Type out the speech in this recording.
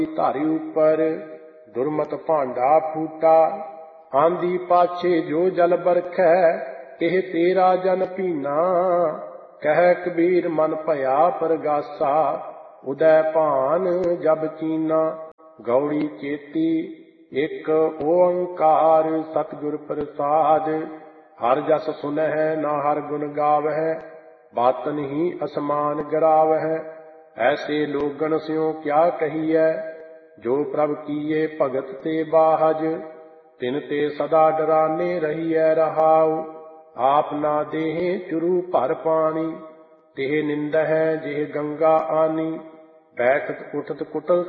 ਧਾਰੀ ਉੱਪਰ ਦੁਰਮਤ ਭਾਂਡਾ ਫੂਟਾ। ਆਂਦੀ ਪਾਛੇ ਜੋ ਜਲ ਬਰਖੈ ਇਹ ਤੇਰਾ ਜਨ ਭੀਨਾ। ਕਹਿ ਕਬੀਰ ਮਨ ਭਇਆ ਪਰਗਾਸਾ ਉਦੈ ਭਾਨ ਜਬ ਚੀਨਾ। ਗੌੜੀ ਚੇਤੀ ਇੱਕ ਓੰਕਾਰ ਸਤਿਗੁਰ ਪ੍ਰਸਾਦ। ਹਰ ਜਸ ਸੁਨਹਿ ਨਾ ਹਰ ਗੁਣ ਗਾਵਹਿ ਬਾਤਨ ਹੀ ਅਸਮਾਨ ਗਰਾਵਹਿ। ਐਸੇ ਲੋਗਨ ਸਿਉ ਕਿਆ ਕਹੀਐ ਜੋ ਪ੍ਰਭ ਕੀਏ ਭਗਤ ਤੇ ਬਾਹਜ। ਤਿਨ ਤੇ ਸਦਾ ਡਰਾਨੇ ਰਹੀਐ ਰਹਾਉ ਆਪ ਨਾ ਦੇਹੇ ਚੁਰੂ ਭਰ ਪਾਣੀ। ਤਿਹ ਨਿੰਦਹਿ ਜਿਹ ਗੰਗਾ ਆਨੀ ਬੈਠਤ ਉਠਤ ਕੁਟਲ